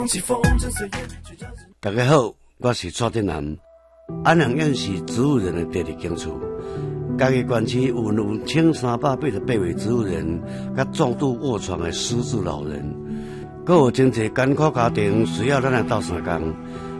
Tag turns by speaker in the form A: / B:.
A: 大家好，我是蔡振南。安阳县是植物人的第二警处，嘉义县区有1388位植物人，甲重度卧床的失智老人，阁有真侪艰苦家庭需要咱来斗相共。